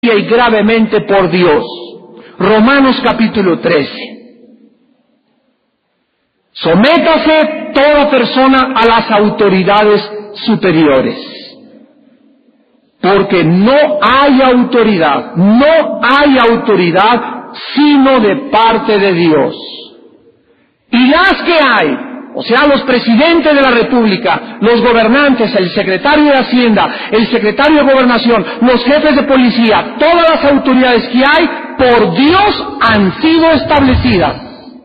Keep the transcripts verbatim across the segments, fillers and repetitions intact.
y gravemente por Dios. Romanos capítulo trece. Sométase toda persona a las autoridades superiores, porque no hay autoridad, no hay autoridad sino de parte de Dios. Y las que hay, o sea, los presidentes de la República, los gobernantes, el secretario de Hacienda, el secretario de Gobernación, los jefes de policía, todas las autoridades que hay, por Dios han sido establecidas.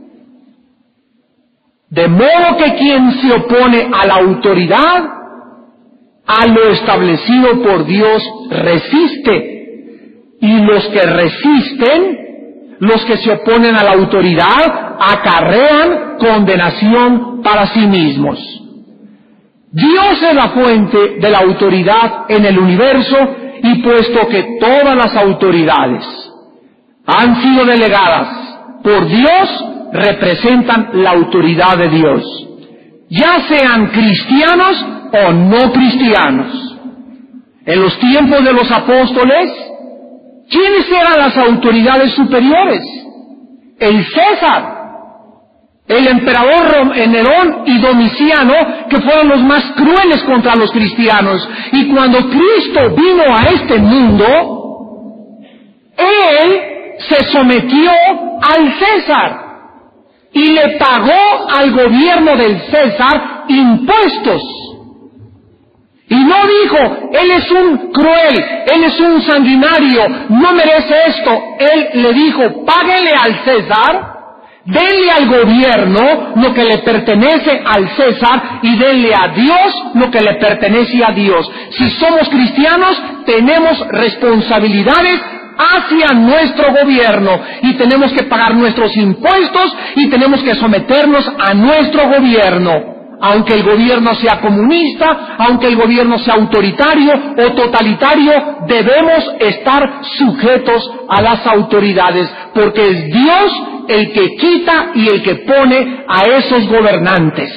De modo que quien se opone a la autoridad, a lo establecido por Dios, resiste. Y los que resisten, los que se oponen a la autoridad, acarrean condenación para sí mismos. Dios es la fuente de la autoridad en el universo, y puesto que todas las autoridades han sido delegadas por Dios, representan la autoridad de Dios, ya sean cristianos o no cristianos. En los tiempos de los apóstoles, ¿quiénes eran las autoridades superiores? El César, el emperador Nerón y Domiciano, que fueron los más crueles contra los cristianos. Y cuando Cristo vino a este mundo, Él se sometió al César y le pagó al gobierno del César impuestos. Y no dijo, él es un cruel, él es un sanguinario, no merece esto. Él le dijo, páguele al César, denle al gobierno lo que le pertenece al César y denle a Dios lo que le pertenece a Dios. Si somos cristianos, tenemos responsabilidades hacia nuestro gobierno y tenemos que pagar nuestros impuestos y tenemos que someternos a nuestro gobierno. Aunque el gobierno sea comunista, aunque el gobierno sea autoritario o totalitario, debemos estar sujetos a las autoridades, porque es Dios el que quita y el que pone a esos gobernantes.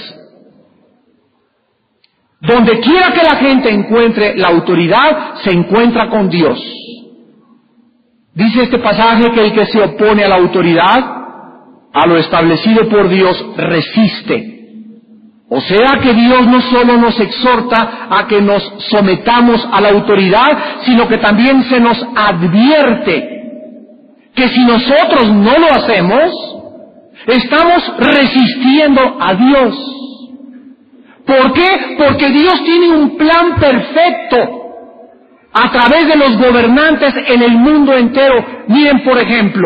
Donde quiera que la gente encuentre la autoridad, se encuentra con Dios. Dice este pasaje que el que se opone a la autoridad, a lo establecido por Dios, resiste. O sea que Dios no solo nos exhorta a que nos sometamos a la autoridad, sino que también se nos advierte que si nosotros no lo hacemos, estamos resistiendo a Dios. ¿Por qué? Porque Dios tiene un plan perfecto a través de los gobernantes en el mundo entero. Miren, por ejemplo,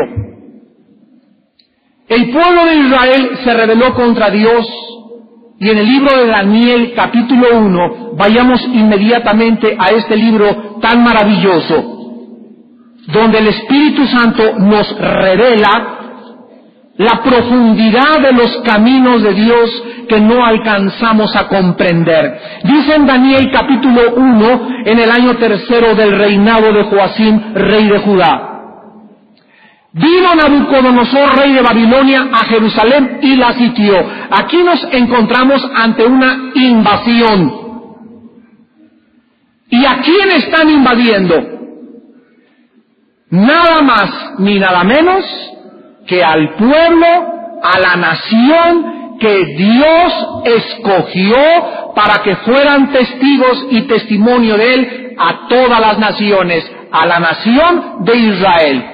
el pueblo de Israel se rebeló contra Dios. Y en el libro de Daniel, capítulo uno, vayamos inmediatamente a este libro tan maravilloso, donde el Espíritu Santo nos revela la profundidad de los caminos de Dios que no alcanzamos a comprender. Dice en Daniel, capítulo uno, en el año tercero del reinado de Joacim, rey de Judá. Vino Nabucodonosor, rey de Babilonia, a Jerusalén y la sitió. Aquí nos encontramos ante una invasión. ¿Y a quién están invadiendo? Nada más ni nada menos que al pueblo, a la nación que Dios escogió para que fueran testigos y testimonio de Él a todas las naciones, a la nación de Israel.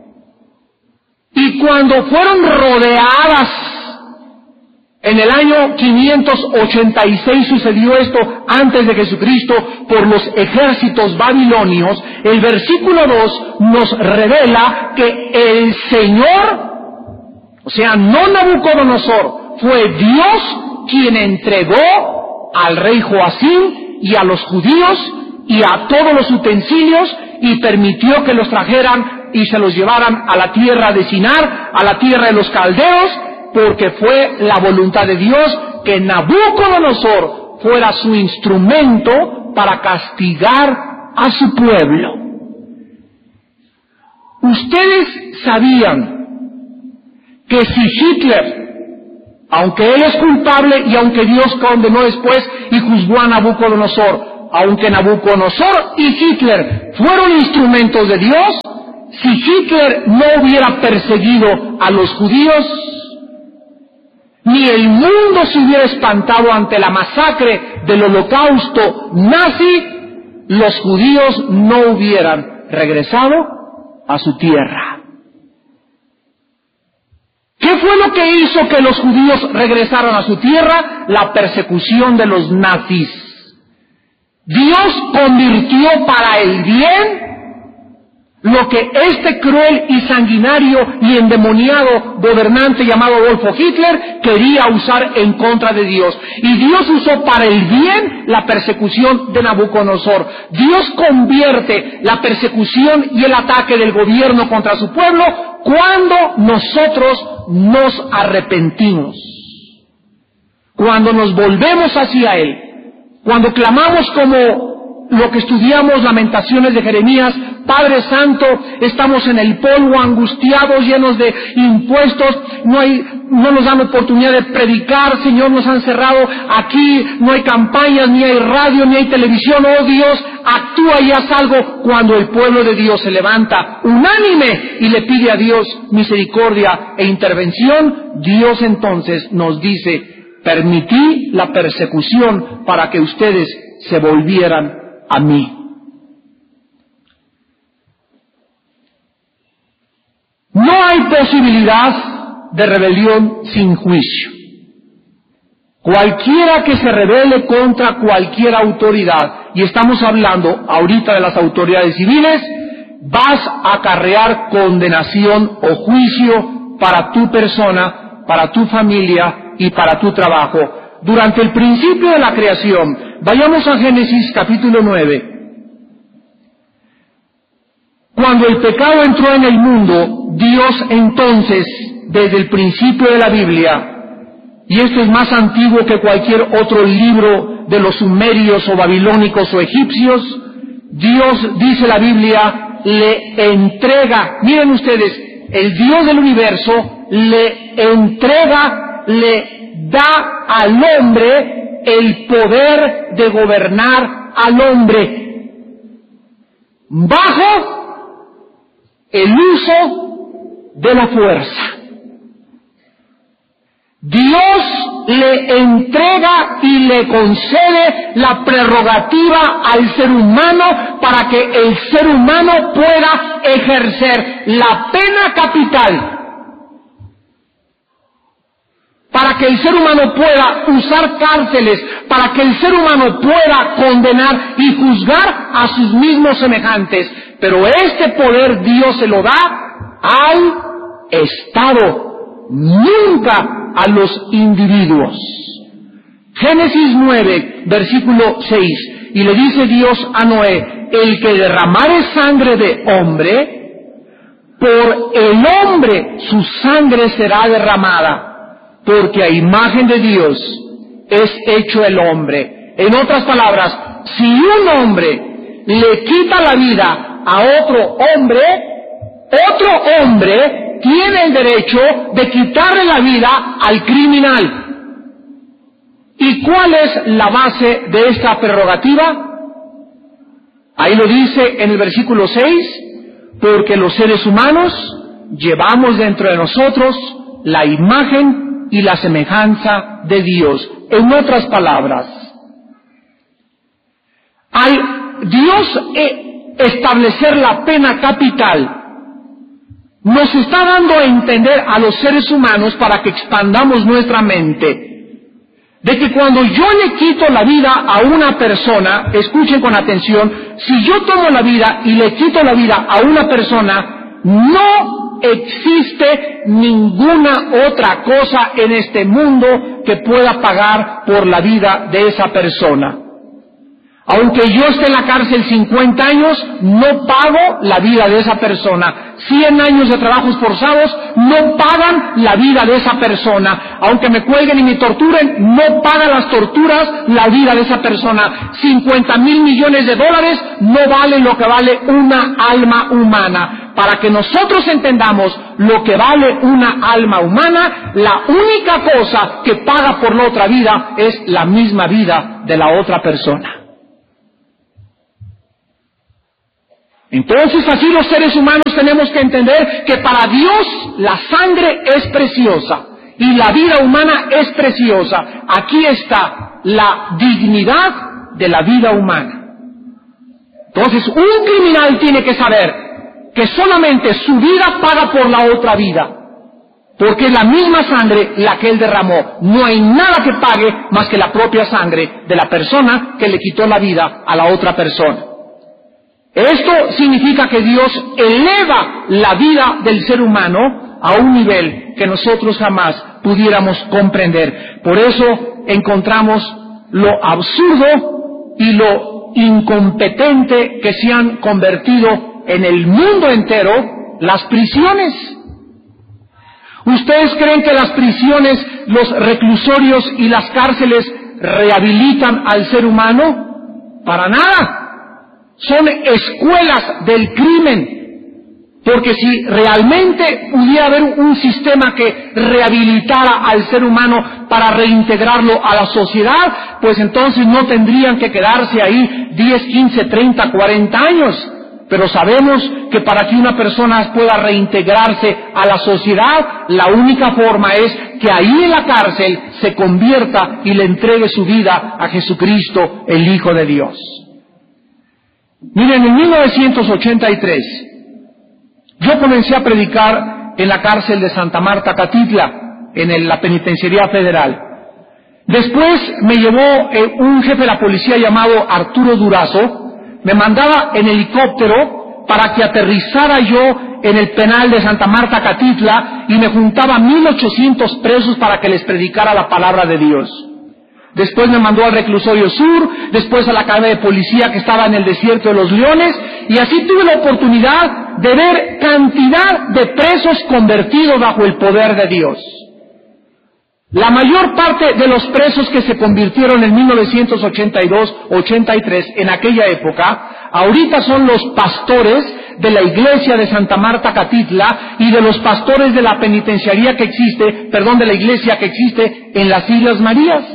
Y cuando fueron rodeadas, en el año quinientos ochenta y seis sucedió esto antes de Jesucristo por los ejércitos babilonios, el versículo dos nos revela que el Señor, o sea, no Nabucodonosor, fue Dios quien entregó al rey Joacim y a los judíos y a todos los utensilios y permitió que los trajeran y se los llevaran a la tierra de Sinar, a la tierra de los caldeos, porque fue la voluntad de Dios que Nabucodonosor fuera su instrumento para castigar a su pueblo. Ustedes sabían que si Hitler, aunque él es culpable y aunque Dios condenó después y juzgó a Nabucodonosor, aunque Nabucodonosor y Hitler fueron instrumentos de Dios, si Hitler no hubiera perseguido a los judíos, ni el mundo se hubiera espantado ante la masacre del holocausto nazi, los judíos no hubieran regresado a su tierra. ¿Qué fue lo que hizo que los judíos regresaran a su tierra? La persecución de los nazis. Dios convirtió para el bien lo que este cruel y sanguinario y endemoniado gobernante llamado Adolfo Hitler quería usar en contra de Dios. Y Dios usó para el bien la persecución de Nabucodonosor. Dios convierte la persecución y el ataque del gobierno contra su pueblo cuando nosotros nos arrepentimos, cuando nos volvemos hacia Él, cuando clamamos como lo que estudiamos, Lamentaciones de Jeremías: Padre Santo, estamos en el polvo, angustiados, llenos de impuestos, no hay, no nos dan oportunidad de predicar, Señor, nos han cerrado aquí, no hay campañas, ni hay radio, ni hay televisión. Oh Dios, actúa y haz algo. Cuando el pueblo de Dios se levanta unánime y le pide a Dios misericordia e intervención, Dios entonces nos dice: permití la persecución para que ustedes se volvieran a mí. No hay posibilidad de rebelión sin juicio. Cualquiera que se rebele contra cualquier autoridad, y estamos hablando ahorita de las autoridades civiles, vas a acarrear condenación o juicio para tu persona, para tu familia y para tu trabajo. Durante el principio de la creación, vayamos a Génesis capítulo nueve. Cuando el pecado entró en el mundo, Dios entonces, desde el principio de la Biblia, y esto es más antiguo que cualquier otro libro de los sumerios o babilónicos o egipcios, Dios, dice la Biblia, le entrega, miren ustedes, el Dios del universo le entrega, le da al hombre el poder de gobernar al hombre bajo el uso de la fuerza. Dios le entrega y le concede la prerrogativa al ser humano para que el ser humano pueda ejercer la pena capital, para que el ser humano pueda usar cárceles, para que el ser humano pueda condenar y juzgar a sus mismos semejantes. Pero este poder Dios se lo da al Estado, nunca a los individuos. Génesis nueve, versículo seis, y le dice Dios a Noé: el que derramare sangre de hombre, por el hombre su sangre será derramada, porque a imagen de Dios es hecho el hombre. En otras palabras, si un hombre le quita la vida a otro hombre, otro hombre tiene el derecho de quitarle la vida al criminal. ¿Y cuál es la base de esta prerrogativa? Ahí lo dice en el versículo seis: porque los seres humanos llevamos dentro de nosotros la imagen y la semejanza de Dios. En otras palabras, al Dios establecer la pena capital, nos está dando a entender a los seres humanos, para que expandamos nuestra mente, de que cuando yo le quito la vida a una persona, escuchen con atención, si yo tomo la vida y le quito la vida a una persona, no existe ninguna otra cosa en este mundo que pueda pagar por la vida de esa persona. Aunque yo esté en la cárcel cincuenta años, no pago la vida de esa persona. cien años de trabajos forzados no pagan la vida de esa persona. Aunque me cuelguen y me torturen, no pagan las torturas la vida de esa persona. cincuenta mil millones de dólares no valen lo que vale una alma humana. Para que nosotros entendamos lo que vale una alma humana, la única cosa que paga por la otra vida es la misma vida de la otra persona. Entonces así los seres humanos tenemos que entender que para Dios la sangre es preciosa y la vida humana es preciosa. Aquí está la dignidad de la vida humana. Entonces un criminal tiene que saber que solamente su vida paga por la otra vida, porque es la misma sangre la que él derramó. No hay nada que pague más que la propia sangre de la persona que le quitó la vida a la otra persona. Esto significa que Dios eleva la vida del ser humano a un nivel que nosotros jamás pudiéramos comprender. Por eso encontramos lo absurdo y lo incompetente que se han convertido en el mundo entero las prisiones. ¿Ustedes creen que las prisiones, los reclusorios y las cárceles rehabilitan al ser humano? Para nada. Son escuelas del crimen, porque si realmente pudiera haber un sistema que rehabilitara al ser humano para reintegrarlo a la sociedad, pues entonces no tendrían que quedarse ahí diez, quince, treinta, cuarenta años. Pero sabemos que para que una persona pueda reintegrarse a la sociedad, la única forma es que ahí en la cárcel se convierta y le entregue su vida a Jesucristo, el Hijo de Dios. Miren, en mil novecientos ochenta y tres, yo comencé a predicar en la cárcel de Santa Marta, Catitla, en el, la penitenciaría federal. Después me llevó eh, un jefe de la policía llamado Arturo Durazo, me mandaba en helicóptero para que aterrizara yo en el penal de Santa Marta, Catitla, y me juntaba mil ochocientos presos para que les predicara la palabra de Dios. Después me mandó al reclusorio sur, después a la academia de policía que estaba en el desierto de los Leones, y así tuve la oportunidad de ver cantidad de presos convertidos bajo el poder de Dios. La mayor parte de los presos que se convirtieron en mil novecientos ochenta y dos ochenta y tres en aquella época, ahorita son los pastores de la iglesia de Santa Marta, Catitla, y de los pastores de la penitenciaría que existe, perdón, de la iglesia que existe en las Islas Marías.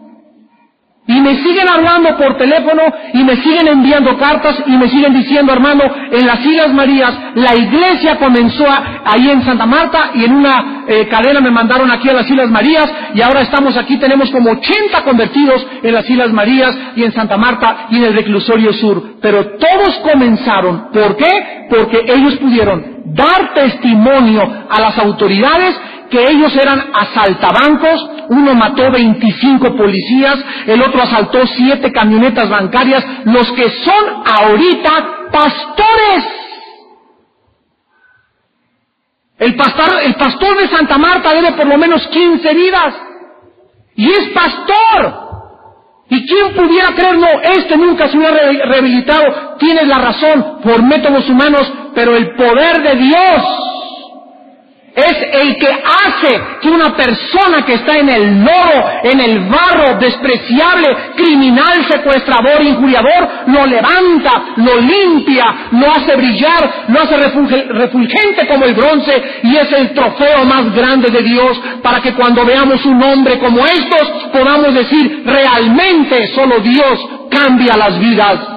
Y me siguen hablando por teléfono, y me siguen enviando cartas, y me siguen diciendo, hermano, en las Islas Marías, la iglesia comenzó a, ahí en Santa Marta, y en una eh, cadena me mandaron aquí a las Islas Marías, y ahora estamos aquí, tenemos como ochenta convertidos en las Islas Marías, y en Santa Marta, y en el reclusorio sur. Pero todos comenzaron, ¿por qué? Porque ellos pudieron dar testimonio a las autoridades que ellos eran asaltabancos. Uno mató veinticinco policías, el otro asaltó siete camionetas bancarias, los que son ahorita pastores. El pastor, el pastor de Santa Marta debe por lo menos quince vidas, y es pastor. ¿Y quién pudiera creer? No, este nunca se hubiera rehabilitado. Tienes la razón, por métodos humanos, pero el poder de Dios es el que hace que una persona que está en el lodo, en el barro, despreciable, criminal, secuestrador, injuriador, lo levanta, lo limpia, lo hace brillar, lo hace refulgente como el bronce, y es el trofeo más grande de Dios, para que cuando veamos un hombre como estos, podamos decir, realmente solo Dios cambia las vidas.